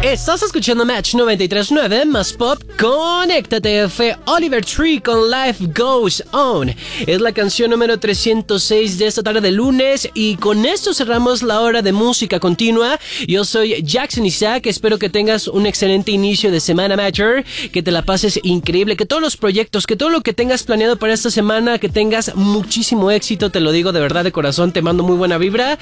Estás escuchando Match 93.9 más pop. Conéctate. Fue Oliver Tree con Life Goes On. Es la canción número 306 de esta tarde de lunes. Y con esto cerramos la hora de música continua. Yo soy Jackson Isaac. Espero que tengas un excelente inicio de semana, Matcher. Que te la pases increíble. Que todos los proyectos, que todo lo que tengas planeado para esta semana, que tengas muchísimo éxito. Te lo digo de verdad, de corazón. Te mando muy buena vibra.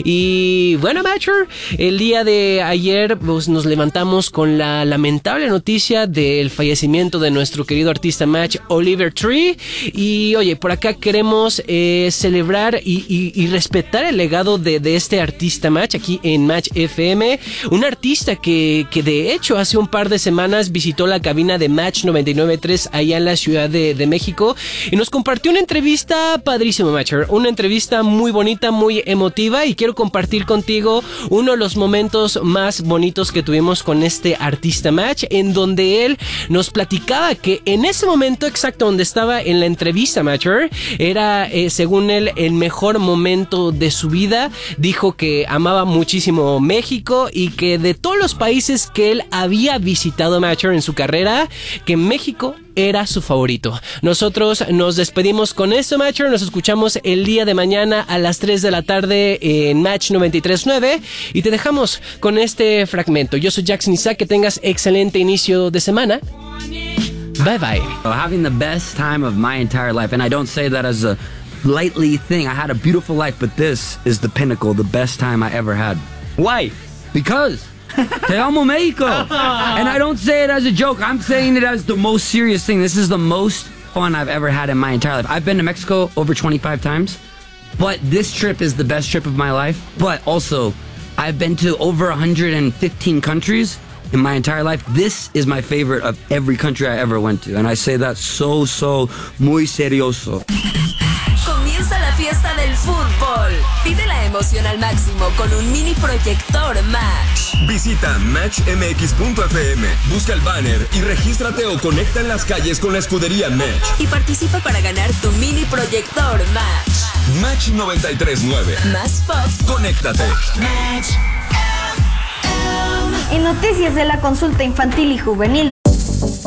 Y bueno, Matcher, el día de ayer pues, nos levantamos con la lamentable noticia del fallecimiento de nuestro querido artista Match, Oliver Tree. Y oye, por acá queremos celebrar y respetar el legado de este artista Match aquí en Match FM. Un artista que de hecho hace un par de semanas visitó la cabina de Match 99.3 allá en la Ciudad de México y nos compartió una entrevista padrísima, Matcher. Una entrevista muy bonita, muy emotiva, y quiero compartir contigo uno de los momentos más bonitos que tuvimos con este artista Match, en donde él nos platicaba que en ese momento exacto donde estaba en la entrevista, Matcher, era según él el mejor momento de su vida. Dijo que amaba muchísimo México y que de todos los países que él había visitado, Matcher, en su carrera, que México era su favorito. Nosotros nos despedimos con esto, Matcher. Nos escuchamos el día de mañana a las 3 de la tarde en Match 93.9 y te dejamos con este fragmento. Yo soy Jackson Isaac. Que tengas excelente inicio de semana. Bye bye. Having the best time of my entire life, and I don't say that as a lightly thing. I had a beautiful life, but this is the pinnacle, the best time I ever had. Why? Because Te amo, Mexico. And I don't say it as a joke. I'm saying it as the most serious thing. This is the most fun I've ever had in my entire life. I've been to Mexico over 25 times, but this trip is the best trip of my life. But also, I've been to over 115 countries in my entire life. This is my favorite of every country I ever went to. And I say that so, muy serioso. Comienza la fiesta del fútbol. Vive la emoción al máximo con un mini proyector Match. Visita matchmx.fm, busca el banner y regístrate o conecta en las calles con la escudería Match. Y participa para ganar tu mini proyector Match. Match 93.9. Más pop. Conéctate. Match. En noticias de la consulta infantil y juvenil